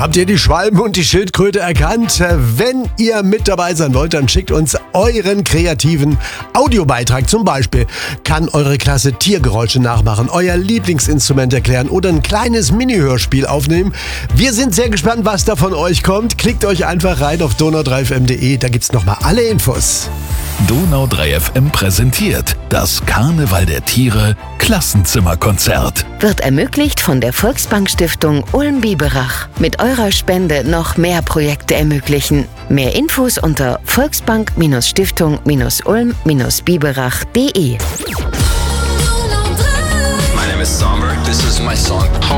Habt ihr die Schwalben und die Schildkröte erkannt? Wenn ihr mit dabei sein wollt, dann schickt uns euren kreativen Audiobeitrag. Zum Beispiel kann eure Klasse Tiergeräusche nachmachen, euer Lieblingsinstrument erklären oder ein kleines Mini-Hörspiel aufnehmen. Wir sind sehr gespannt, was da von euch kommt. Klickt euch einfach rein auf donau3fm.de, da gibt's nochmal alle Infos. Donau 3 FM präsentiert das Karneval der Tiere Klassenzimmerkonzert. Wird ermöglicht von der Volksbankstiftung Ulm-Biberach. Mit eurer Spende noch mehr Projekte ermöglichen. Mehr Infos unter volksbank-stiftung-ulm-biberach.de. My name is Somber. This is my song.